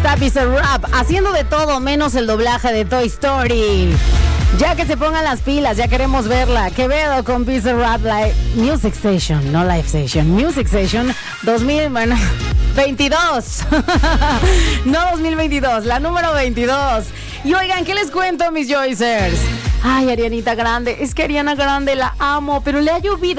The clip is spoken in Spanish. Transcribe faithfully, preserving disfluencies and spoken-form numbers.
está Bizarrap haciendo de todo menos el doblaje de Toy Story. Ya que se pongan las pilas, ya queremos verla. Quevedo con Bizarrap Live Music Station, no Live Station, Music Station dos mil, bueno, veintidós. No dos mil veintidós, la número veintidós. Y oigan, ¿qué les cuento, mis Joycers? Ay, Arianita Grande, es que Ariana Grande la amo, pero le ha llovido